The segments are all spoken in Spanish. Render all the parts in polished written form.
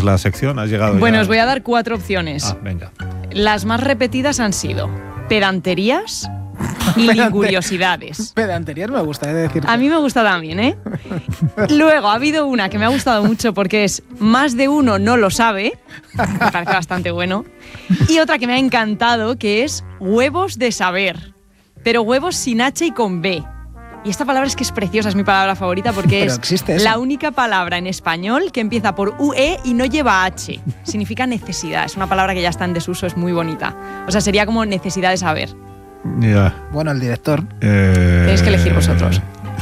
es la sección? ¿Has llegado Bueno, ya? os voy a dar 4 opciones. Venga. Las más repetidas han sido pedanterías y linguriosidades. Pedanterías me gusta decir. A mí me gusta también, ¿eh? Luego ha habido una que me ha gustado mucho porque es más de uno no lo sabe. Me parece bastante bueno. Y otra que me ha encantado que es huevos de saber. Pero huevos sin H y con B. Y esta palabra es que es preciosa, es mi palabra favorita porque es la única palabra en español que empieza por UE y no lleva H. Significa necesidad, es una palabra que ya está en desuso, es muy bonita. O sea, sería como necesidad de saber. Yeah. Bueno, el director. Tenéis que elegir vosotros.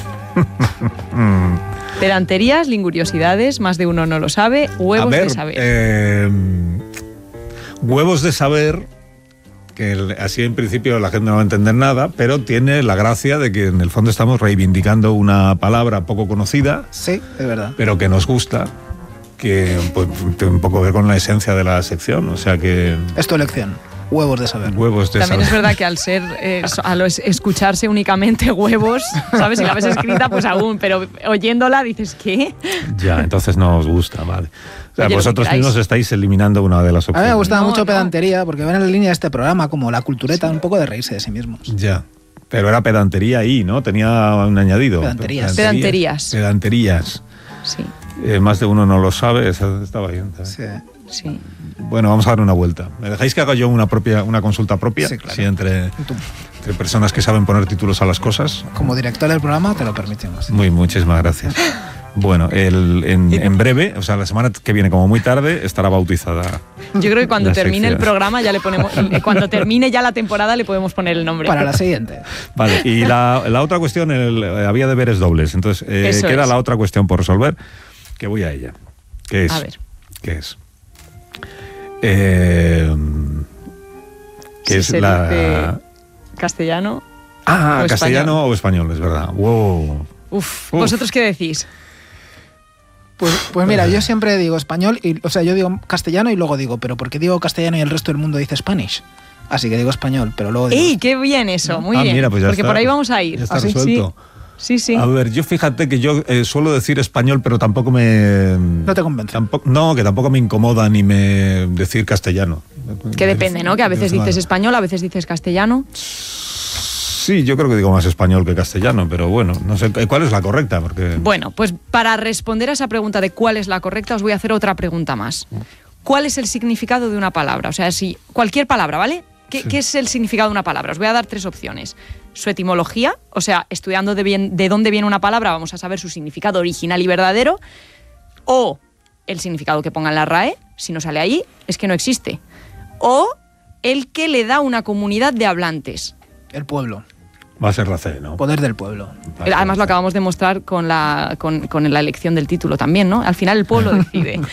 Pedanterías, linguriosidades, más de uno no lo sabe, huevos de saber. Huevos de saber, que así en principio la gente no va a entender nada, pero tiene la gracia de que en el fondo estamos reivindicando una palabra poco conocida. Sí, es verdad. Pero que nos gusta, que pues, tiene un poco que ver con la esencia de la sección, o sea que... Es tu elección. Huevos de saber. Huevos de También saber. es verdad que al ser, al escucharse únicamente huevos, ¿sabes? Si la ves escrita, pues aún, pero oyéndola dices, ¿qué? Ya, entonces no os gusta, vale. O sea, Oye, vosotros mismos estáis eliminando una de las opciones. A mí me gustaba mucho pedantería, porque ven en la línea de este programa como la cultureta, un poco de reírse de sí mismos. Ya. Pero era pedantería ahí, ¿no? Tenía un añadido. Pedanterías. Pedanterías. Sí. Más de uno no lo sabe, esa estaba bien. ¿Sabes? Sí. Bueno, vamos a dar una vuelta. ¿Me dejáis que haga yo una consulta propia? Sí, claro. Sí, entre personas que saben poner títulos a las cosas. Como director del programa te lo permitimos. Muchísimas gracias. Bueno, en breve, o sea, la semana que viene, como muy tarde, estará bautizada. Yo creo que cuando termine sección. el programa ya le ponemos, cuando termine ya la temporada le podemos poner el nombre. Para la siguiente. Vale, y la otra cuestión, había deberes dobles. Entonces, queda la otra cuestión por resolver, que voy a ella. ¿Qué es? A ver. ¿Qué es? ¿Qué es la...? Dice ¿castellano? Ah, o castellano español. o español, es verdad. Wow. Uf, ¿vosotros qué decís? Pues mira, yo siempre digo español, o sea, yo digo castellano y luego digo, pero ¿por qué digo castellano y el resto del mundo dice Spanish? Así que digo español, pero luego digo... ¡Ey, qué bien eso! Muy bien. Mira, pues porque está, por ahí vamos a ir. Ya está resuelto. Sí. A ver, yo fíjate que yo suelo decir español, pero tampoco me... No te convence. Que tampoco me incomoda ni me decir castellano. Que depende, ¿no? Que a veces dices español, a veces dices castellano. Sí, yo creo que digo más español que castellano, pero bueno, no sé, ¿cuál es la correcta? Porque... Bueno, pues para responder a esa pregunta de cuál es la correcta, os voy a hacer otra pregunta más. ¿Cuál es el significado de una palabra? O sea, si cualquier palabra, ¿vale? ¿Qué es el significado de una palabra? Os voy a dar 3 opciones. Su etimología, o sea, estudiando de dónde viene una palabra, vamos a saber su significado original y verdadero, o el significado que ponga en la RAE, si no sale ahí, es que no existe. O el que le da una comunidad de hablantes. El pueblo. Va a ser la C, ¿no? Poder del pueblo. Además lo acabamos de mostrar con la elección del título también, ¿no? Al final el pueblo decide.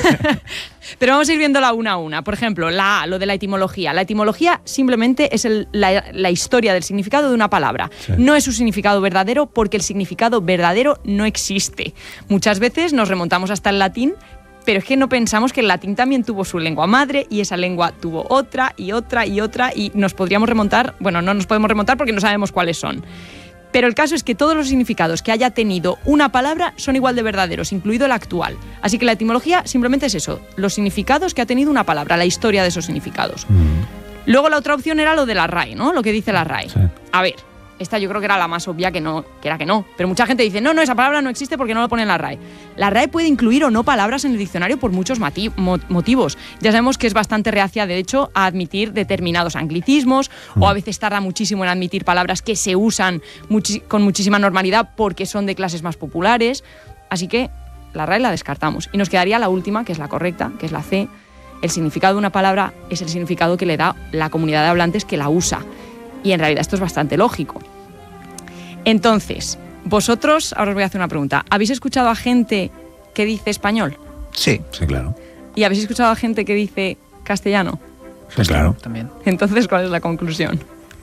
Pero vamos a ir viéndola una a una. Por ejemplo, la A, lo de la etimología. La etimología simplemente es la historia del significado de una palabra. Sí. No es su significado verdadero porque el significado verdadero no existe. Muchas veces nos remontamos hasta el latín, pero es que no pensamos que el latín también tuvo su lengua madre y esa lengua tuvo otra y otra y otra y nos podríamos remontar, bueno, no nos podemos remontar porque no sabemos cuáles son. Pero el caso es que todos los significados que haya tenido una palabra son igual de verdaderos, incluido el actual. Así que la etimología simplemente es eso, los significados que ha tenido una palabra, la historia de esos significados. Luego la otra opción era lo de la RAE, ¿no? Lo que dice la RAE. Sí. A ver, esta yo creo que era la más obvia, que era que no. Pero mucha gente dice, no, esa palabra no existe porque no lo pone en la RAE. La RAE puede incluir o no palabras en el diccionario por muchos motivos. Ya sabemos que es bastante reacia, de hecho, a admitir determinados anglicismos o a veces tarda muchísimo en admitir palabras que se usan con muchísima normalidad porque son de clases más populares. Así que la RAE la descartamos. Y nos quedaría la última, que es la correcta, que es la C. El significado de una palabra es el significado que le da la comunidad de hablantes que la usa. Y en realidad esto es bastante lógico. Entonces, vosotros, ahora os voy a hacer una pregunta. ¿Habéis escuchado a gente que dice español? Sí. Sí, claro. ¿Y habéis escuchado a gente que dice castellano? Sí, claro. También. Entonces, ¿cuál es la conclusión?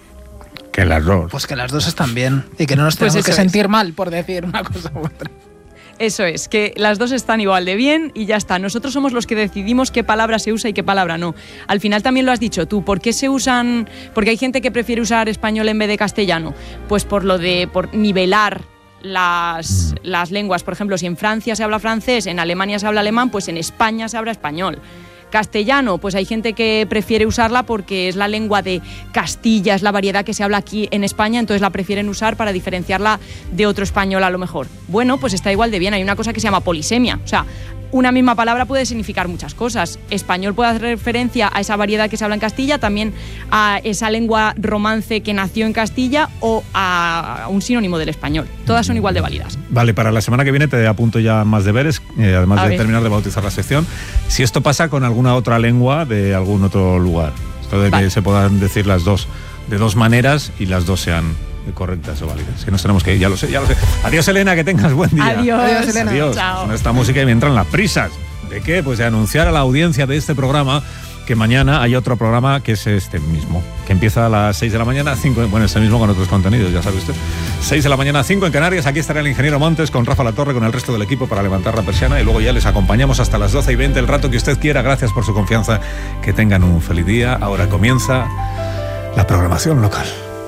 Que las dos. Pues que las dos están bien y que no nos tenemos que sentir mal por decir una cosa u otra. Eso es, que las dos están igual de bien y ya está. Nosotros somos los que decidimos qué palabra se usa y qué palabra no. Al final también lo has dicho tú. ¿Por qué se usan? Porque hay gente que prefiere usar español en vez de castellano. Pues por nivelar las lenguas. Por ejemplo, si en Francia se habla francés, en Alemania se habla alemán, pues en España se habla español. Castellano, pues hay gente que prefiere usarla porque es la lengua de Castilla, es la variedad que se habla aquí en España, entonces la prefieren usar para diferenciarla de otro español a lo mejor. Bueno, pues está igual de bien. Hay una cosa que se llama polisemia, o sea, una misma palabra puede significar muchas cosas. Español puede hacer referencia a esa variedad que se habla en Castilla, también a esa lengua romance que nació en Castilla o a un sinónimo del español. Todas son igual de válidas. Vale, para la semana que viene te apunto ya más deberes, además de terminar de bautizar la sección. Si esto pasa con alguna otra lengua de algún otro lugar, esto de que se puedan decir las dos de dos maneras y las dos sean correctas o válidas. Que nos tenemos que ir, ya lo sé. Adiós, Elena, que tengas buen día. Adiós, Elena. Adiós. Chao. Con esta música me entran las prisas. ¿De qué? Pues de anunciar a la audiencia de este programa que mañana hay otro programa que es este mismo, que empieza a las 6 de la mañana, 5, bueno, este mismo con otros contenidos, ya sabe usted. 6 de la mañana, 5 en Canarias. Aquí estará el ingeniero Montes con Rafa Latorre, con el resto del equipo para levantar la persiana, y luego ya les acompañamos hasta las 12:20, el rato que usted quiera. Gracias por su confianza. Que tengan un feliz día. Ahora comienza la programación local.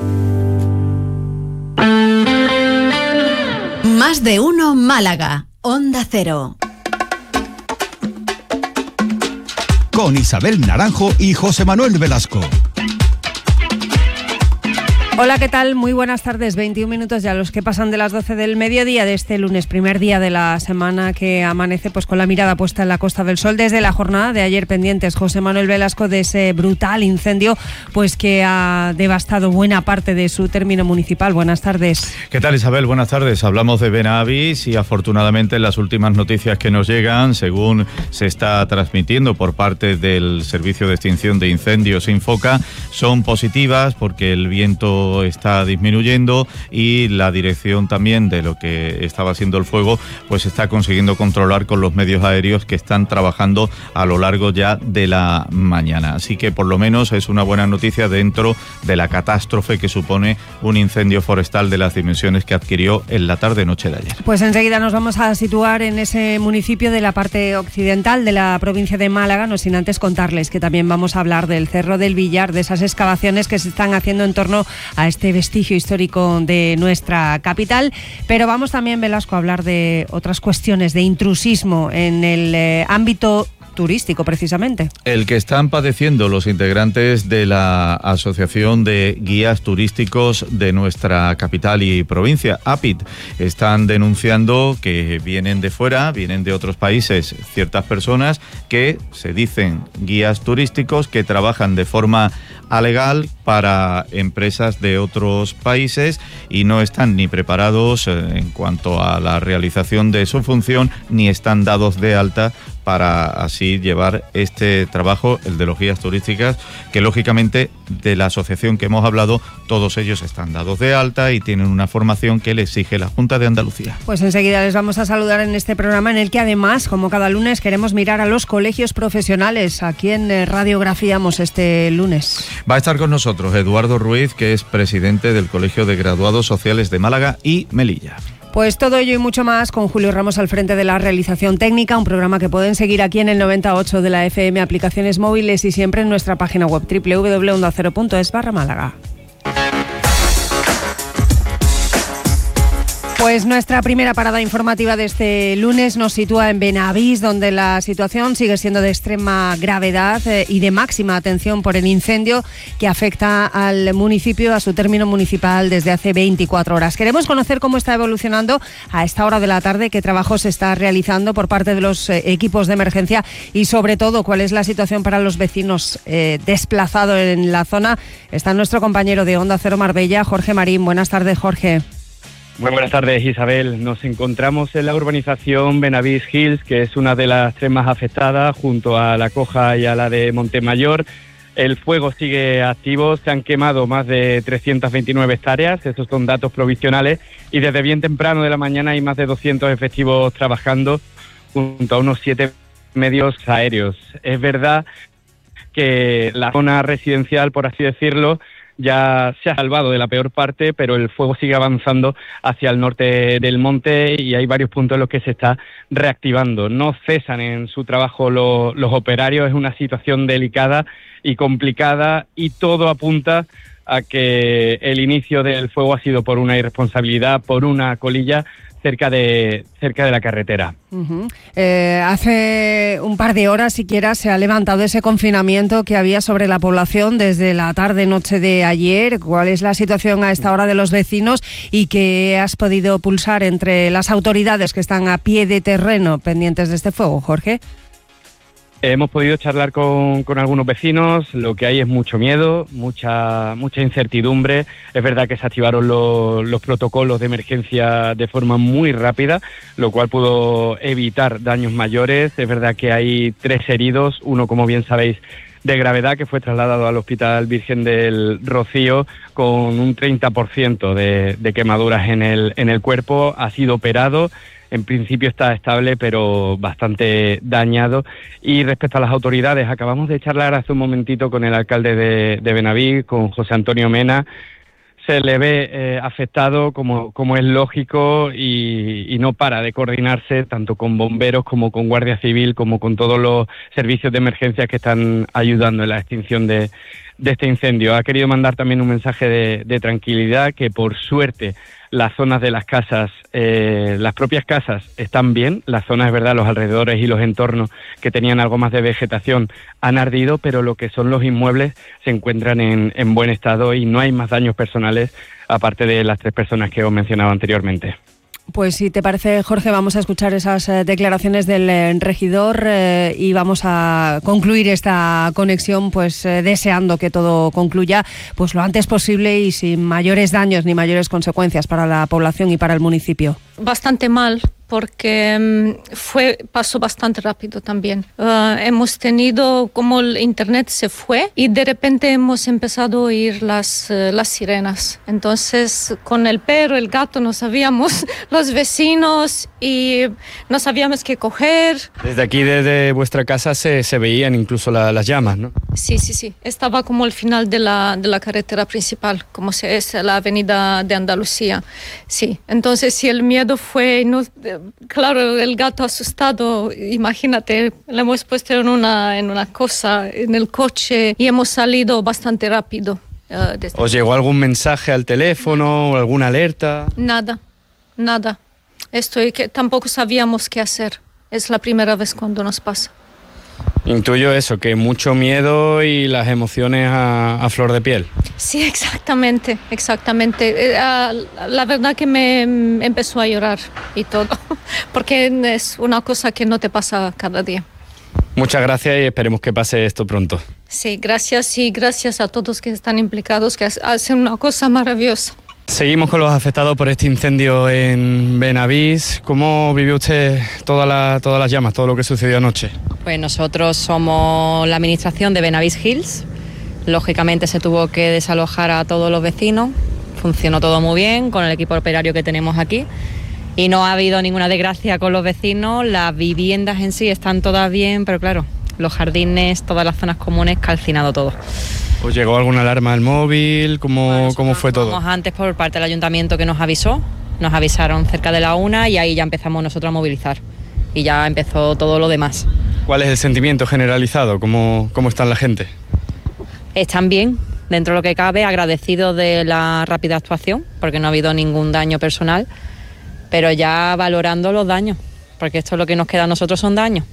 Más de uno Málaga, Onda Cero. Con Isabel Naranjo y José Manuel Velasco. Hola, ¿qué tal? Muy buenas tardes. 21 minutos ya los que pasan de las 12 del mediodía de este lunes, primer día de la semana que amanece pues con la mirada puesta en la Costa del Sol. Desde la jornada de ayer pendientes, José Manuel Velasco, de ese brutal incendio pues que ha devastado buena parte de su término municipal. Buenas tardes. ¿Qué tal, Isabel? Buenas tardes. Hablamos de Benavis y afortunadamente las últimas noticias que nos llegan, según se está transmitiendo por parte del Servicio de Extinción de Incendios Infoca, son positivas porque el viento está disminuyendo y la dirección también de lo que estaba siendo el fuego pues está consiguiendo controlar con los medios aéreos que están trabajando a lo largo ya de la mañana. Así que por lo menos es una buena noticia dentro de la catástrofe que supone un incendio forestal de las dimensiones que adquirió en la tarde-noche de ayer. Pues enseguida nos vamos a situar en ese municipio de la parte occidental de la provincia de Málaga, no sin antes contarles que también vamos a hablar del Cerro del Villar, de esas excavaciones que se están haciendo en torno a este vestigio histórico de nuestra capital, pero vamos también, Velasco, a hablar de otras cuestiones de intrusismo en el ámbito turístico, precisamente. El que están padeciendo los integrantes de la Asociación de Guías Turísticos de nuestra capital y provincia, APIT, están denunciando que vienen de fuera, vienen de otros países, ciertas personas que se dicen guías turísticos, que trabajan de forma alegal para empresas de otros países y no están ni preparados en cuanto a la realización de su función, ni están dados de alta para así llevar este trabajo, el de los guías turísticas, que lógicamente de la asociación que hemos hablado, todos ellos están dados de alta y tienen una formación que le exige la Junta de Andalucía. Pues enseguida les vamos a saludar en este programa en el que además, como cada lunes, queremos mirar a los colegios profesionales. ¿A quién radiografiamos este lunes? Va a estar con nosotros Eduardo Ruiz, que es presidente del Colegio de Graduados Sociales de Málaga y Melilla. Pues todo ello y mucho más con Julio Ramos al frente de la realización técnica, un programa que pueden seguir aquí en el 98 de la FM, aplicaciones móviles y siempre en nuestra página web www.ondacero.es/Málaga. Pues nuestra primera parada informativa de este lunes nos sitúa en Benavís, donde la situación sigue siendo de extrema gravedad y de máxima atención por el incendio que afecta al municipio, a su término municipal desde hace 24 horas. Queremos conocer cómo está evolucionando a esta hora de la tarde, qué trabajo se está realizando por parte de los equipos de emergencia y sobre todo cuál es la situación para los vecinos desplazados en la zona. Está nuestro compañero de Onda Cero Marbella, Jorge Marín. Buenas tardes, Jorge. Muy buenas tardes, Isabel. Nos encontramos en la urbanización Benavís Hills, que es una de las tres más afectadas, junto a La Coja y a la de Montemayor. El fuego sigue activo, se han quemado más de 329 hectáreas, esos son datos provisionales, y desde bien temprano de la mañana hay más de 200 efectivos trabajando, junto a unos 7 medios aéreos. Es verdad que la zona residencial, por así decirlo, ya se ha salvado de la peor parte, pero el fuego sigue avanzando hacia el norte del monte y hay varios puntos en los que se está reactivando. No cesan en su trabajo los operarios, es una situación delicada y complicada y todo apunta a que el inicio del fuego ha sido por una irresponsabilidad, por una colilla cerca de la carretera. Hace un par de horas siquiera se ha levantado ese confinamiento que había sobre la población desde la tarde-noche de ayer. ¿Cuál es la situación a esta hora de los vecinos y qué has podido pulsar entre las autoridades que están a pie de terreno pendientes de este fuego, Jorge? Hemos podido charlar con algunos vecinos, lo que hay es mucho miedo, mucha incertidumbre. Es verdad que se activaron los protocolos de emergencia de forma muy rápida, lo cual pudo evitar daños mayores. Es verdad que hay 3 heridos, uno, como bien sabéis, de gravedad, que fue trasladado al Hospital Virgen del Rocío con un 30% de quemaduras en el cuerpo. Ha sido operado. En principio está estable, pero bastante dañado. Y respecto a las autoridades, acabamos de charlar hace un momentito con el alcalde de Benavís, con José Antonio Mena. Se le ve afectado, como es lógico, y no para de coordinarse tanto con bomberos como con Guardia Civil, como con todos los servicios de emergencia que están ayudando en la extinción de este incendio. Ha querido mandar también un mensaje de tranquilidad, que por suerte las zonas de las casas, las propias casas están bien. Las zonas, es verdad, los alrededores y los entornos que tenían algo más de vegetación han ardido, pero lo que son los inmuebles se encuentran en buen estado y no hay más daños personales, aparte de las 3 personas que os mencionaba anteriormente. Pues si te parece, Jorge, vamos a escuchar esas declaraciones del regidor y vamos a concluir esta conexión pues deseando que todo concluya pues lo antes posible y sin mayores daños ni mayores consecuencias para la población y para el municipio. Bastante mal, porque pasó bastante rápido también. Hemos tenido, como el internet se fue y de repente hemos empezado a oír las sirenas. Entonces, con el perro, el gato, no sabíamos, los vecinos, y no sabíamos qué coger. Desde aquí, desde vuestra casa, se veían incluso las llamas, ¿no? Sí. Estaba como al final de la carretera principal, como es la avenida de Andalucía. Sí, entonces si el miedo fue... Claro, el gato asustado, imagínate, le hemos puesto en una cosa, en el coche, y hemos salido bastante rápido. ¿Os llegó algún mensaje al teléfono o alguna alerta? Nada. Que tampoco sabíamos qué hacer. Es la primera vez cuando nos pasa. Intuyo eso, que mucho miedo y las emociones a flor de piel. Sí, exactamente. La verdad que me empezó a llorar y todo, porque es una cosa que no te pasa cada día. Muchas gracias y esperemos que pase esto pronto. Sí, gracias a todos que están implicados, que hacen una cosa maravillosa. Seguimos con los afectados por este incendio en Benavís. ¿Cómo vivió usted todas las llamas, todo lo que sucedió anoche? Pues nosotros somos la administración de Benavís Hills. Lógicamente se tuvo que desalojar a todos los vecinos. Funcionó todo muy bien con el equipo operario que tenemos aquí. Y no ha habido ninguna desgracia con los vecinos. Las viviendas en sí están todas bien, pero claro, los jardines, todas las zonas comunes, calcinado todo. ¿Os llegó alguna alarma al móvil? ¿Cómo fue todo? Antes por parte del ayuntamiento que nos avisó. Nos avisaron cerca de la 1 y ahí ya empezamos nosotros a movilizar. Y ya empezó todo lo demás. ¿Cuál es el sentimiento generalizado? ¿Cómo está la gente? Están bien, dentro de lo que cabe, agradecidos de la rápida actuación, porque no ha habido ningún daño personal, pero ya valorando los daños, porque esto es lo que nos queda a nosotros, son daños.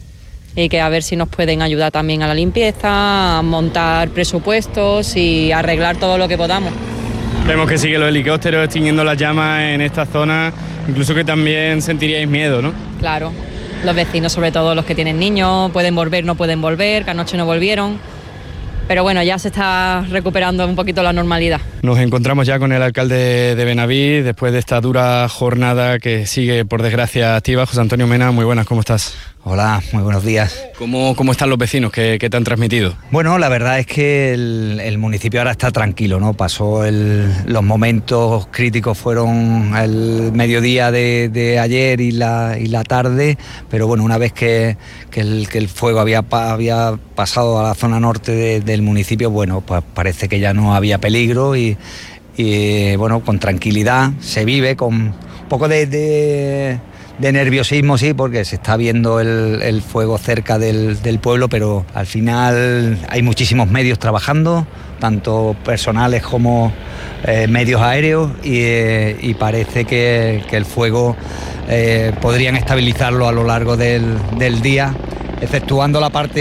Y que a ver si nos pueden ayudar también a la limpieza, a montar presupuestos y arreglar todo lo que podamos. Vemos que siguen los helicópteros extinguiendo las llamas en esta zona, incluso que también sentiríais miedo, ¿no? Claro, los vecinos, sobre todo los que tienen niños, pueden volver, no pueden volver, que anoche no volvieron. Pero bueno, ya se está recuperando un poquito la normalidad. Nos encontramos ya con el alcalde de Benavís después de esta dura jornada que sigue, por desgracia, activa. José Antonio Mena, muy buenas, ¿cómo estás? Hola, muy buenos días. ¿Cómo están los vecinos? ¿Qué te han transmitido? Bueno, la verdad es que el municipio ahora está tranquilo, ¿no? Pasó los momentos críticos, fueron el mediodía de ayer y la tarde, pero bueno, una vez que el fuego había pasado a la zona norte del municipio, bueno, pues parece que ya no había peligro y bueno, con tranquilidad se vive, con un poco de de nerviosismo, sí, porque se está viendo el fuego cerca del pueblo, pero al final hay muchísimos medios trabajando, tanto personales como medios aéreos, y parece que el fuego podrían estabilizarlo a lo largo del día, exceptuando la parte